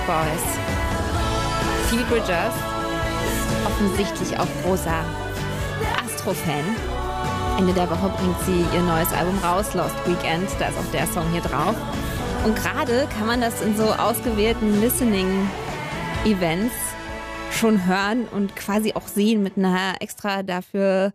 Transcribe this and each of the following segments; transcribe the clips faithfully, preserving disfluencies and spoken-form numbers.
Boys. Phoebe Bridgers, offensichtlich auch großer Astro-Fan. Ende der Woche bringt sie ihr neues Album raus, Lost Weekend. Da ist auch der Song hier drauf. Und gerade kann man das in so ausgewählten Listening-Events schon hören und quasi auch sehen mit einer extra dafür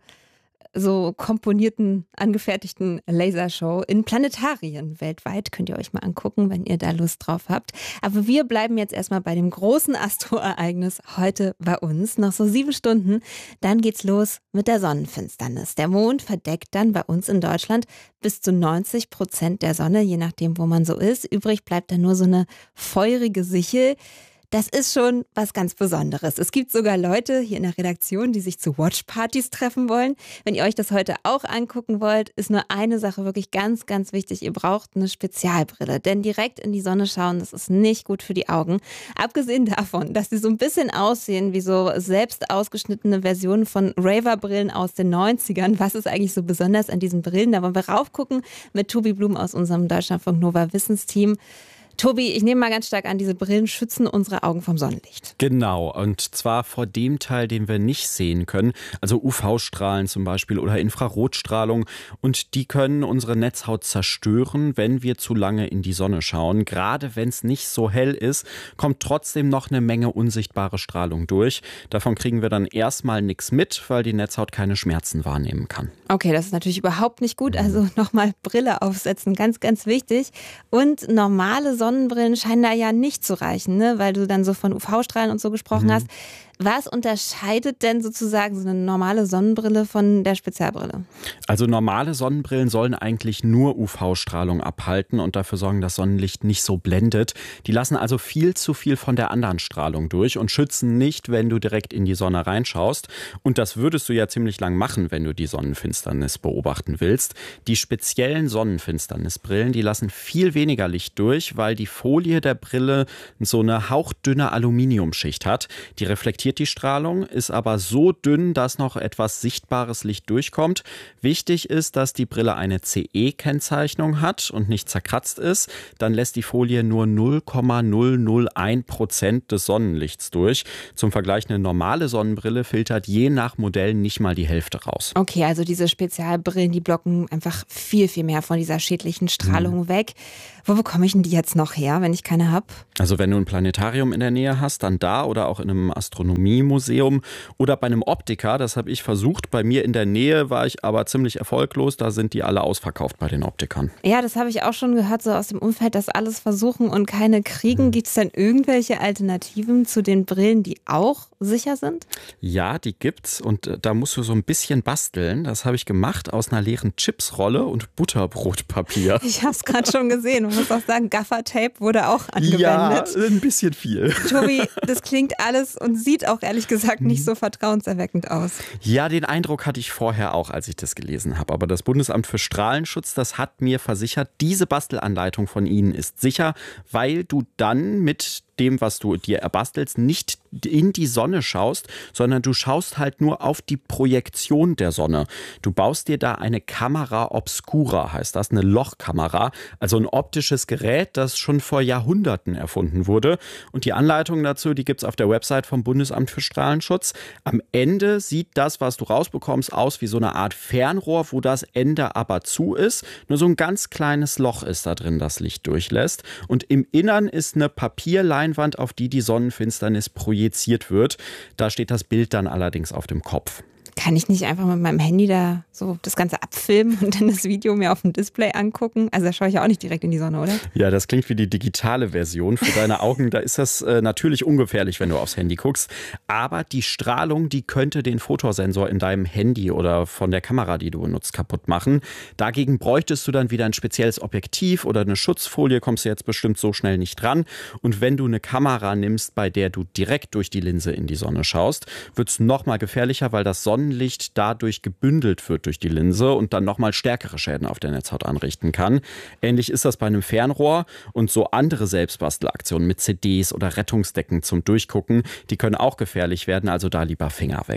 so komponierten, angefertigten Lasershow in Planetarien weltweit. Könnt ihr euch mal angucken, wenn ihr da Lust drauf habt. Aber wir bleiben jetzt erstmal bei dem großen Astro-Ereignis heute bei uns. Noch so sieben Stunden, dann geht's los mit der Sonnenfinsternis. Der Mond verdeckt dann bei uns in Deutschland bis zu neunzig Prozent der Sonne, je nachdem, wo man so ist. Übrig bleibt dann nur so eine feurige Sichel. Das ist schon was ganz Besonderes. Es gibt sogar Leute hier in der Redaktion, die sich zu Watchpartys treffen wollen. Wenn ihr euch das heute auch angucken wollt, ist nur eine Sache wirklich ganz, ganz wichtig. Ihr braucht eine Spezialbrille, denn direkt in die Sonne schauen, das ist nicht gut für die Augen. Abgesehen davon, dass sie so ein bisschen aussehen wie so selbst ausgeschnittene Versionen von Raver-Brillen aus den neunzigern. Was ist eigentlich so besonders an diesen Brillen? Da wollen wir raufgucken mit Tobi Blum aus unserem Deutschlandfunk Nova Wissensteam. Tobi, ich nehme mal ganz stark an, diese Brillen schützen unsere Augen vom Sonnenlicht. Genau, und zwar vor dem Teil, den wir nicht sehen können, also U V-Strahlen zum Beispiel oder Infrarotstrahlung. Und die können unsere Netzhaut zerstören, wenn wir zu lange in die Sonne schauen. Gerade wenn es nicht so hell ist, kommt trotzdem noch eine Menge unsichtbare Strahlung durch. Davon kriegen wir dann erstmal nichts mit, weil die Netzhaut keine Schmerzen wahrnehmen kann. Okay, das ist natürlich überhaupt nicht gut. Also nochmal Brille aufsetzen, ganz, ganz wichtig. Und normale Sonnenbrillen scheinen da ja nicht zu reichen, ne? Weil du dann so von U V-Strahlen und so gesprochen mhm. hast. Was unterscheidet denn sozusagen so eine normale Sonnenbrille von der Spezialbrille? Also normale Sonnenbrillen sollen eigentlich nur U V-Strahlung abhalten und dafür sorgen, dass Sonnenlicht nicht so blendet. Die lassen also viel zu viel von der anderen Strahlung durch und schützen nicht, wenn du direkt in die Sonne reinschaust. Und das würdest du ja ziemlich lang machen, wenn du die Sonnenfinsternis beobachten willst. Die speziellen Sonnenfinsternisbrillen, die lassen viel weniger Licht durch, weil die Folie der Brille so eine hauchdünne Aluminiumschicht hat. Die reflektiert die Strahlung, ist aber so dünn, dass noch etwas sichtbares Licht durchkommt. Wichtig ist, dass die Brille eine C E-Kennzeichnung hat und nicht zerkratzt ist. Dann lässt die Folie nur null Komma null null eins Prozent des Sonnenlichts durch. Zum Vergleich, eine normale Sonnenbrille filtert je nach Modell nicht mal die Hälfte raus. Okay, also diese Spezialbrillen, die blocken einfach viel, viel mehr von dieser schädlichen Strahlung mhm. weg. Wo bekomme ich denn die jetzt noch her, wenn ich keine habe? Also wenn du ein Planetarium in der Nähe hast, dann da oder auch in einem Astronomiemuseum oder bei einem Optiker. Das habe ich versucht. Bei mir in der Nähe war ich aber ziemlich erfolglos. Da sind die alle ausverkauft bei den Optikern. Ja, das habe ich auch schon gehört, so aus dem Umfeld, dass alles versuchen und keine kriegen. Mhm. Gibt es denn irgendwelche Alternativen zu den Brillen, die auch sicher sind? Ja, die gibt's und da musst du so ein bisschen basteln. Das habe ich gemacht aus einer leeren Chipsrolle und Butterbrotpapier. Ich habe es gerade schon gesehen. Man muss auch sagen, Gaffertape wurde auch angewendet. Ja, ein bisschen viel. Tobi, das klingt alles und sieht auch ehrlich gesagt nicht so vertrauenserweckend aus. Ja, den Eindruck hatte ich vorher auch, als ich das gelesen habe. Aber das Bundesamt für Strahlenschutz, das hat mir versichert, diese Bastelanleitung von Ihnen ist sicher, weil du dann mit dem, was du dir erbastelst, nicht in die Sonne schaust, sondern du schaust halt nur auf die Projektion der Sonne. Du baust dir da eine Camera obscura, heißt das, eine Lochkamera, also ein optisches Gerät, das schon vor Jahrhunderten erfunden wurde. Und die Anleitung dazu, die gibt es auf der Website vom Bundesamt für Strahlenschutz. Am Ende sieht das, was du rausbekommst, aus wie so eine Art Fernrohr, wo das Ende aber zu ist. Nur so ein ganz kleines Loch ist da drin, das Licht durchlässt. Und im Innern ist eine Papierleinwand, auf die die Sonnenfinsternis projiziert wird. Da steht das Bild dann allerdings auf dem Kopf. Kann ich nicht einfach mit meinem Handy da so das Ganze abfilmen und dann das Video mir auf dem Display angucken? Also da schaue ich ja auch nicht direkt in die Sonne, oder? Ja, das klingt wie die digitale Version. Für deine Augen, da ist das äh, natürlich ungefährlich, wenn du aufs Handy guckst. Aber die Strahlung, die könnte den Fotosensor in deinem Handy oder von der Kamera, die du benutzt, kaputt machen. Dagegen bräuchtest du dann wieder ein spezielles Objektiv oder eine Schutzfolie, kommst du jetzt bestimmt so schnell nicht dran. Und wenn du eine Kamera nimmst, bei der du direkt durch die Linse in die Sonne schaust, wird es noch mal gefährlicher, weil das Sonnenlicht dadurch gebündelt wird durch die Linse und dann nochmal stärkere Schäden auf der Netzhaut anrichten kann. Ähnlich ist das bei einem Fernrohr und so andere Selbstbastelaktionen mit C Ds oder Rettungsdecken zum Durchgucken, die können auch gefährlich werden, also da lieber Finger weg.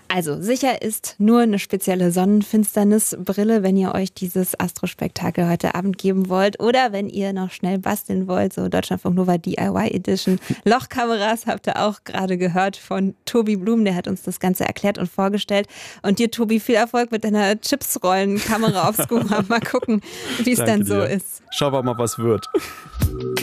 Also sicher ist nur eine spezielle Sonnenfinsternisbrille, wenn ihr euch dieses Astrospektakel heute Abend geben wollt oder wenn ihr noch schnell basteln wollt, so Deutschlandfunk Nova D I Y Edition. Lochkameras habt ihr auch gerade gehört von Tobi Blum, der hat uns das Ganze erklärt und vorgestellt. Und dir, Tobi, viel Erfolg mit deiner Chipsrollen-Kamera Obscura. Mal gucken, wie es dann so dir. ist. Schauen wir mal, was wird.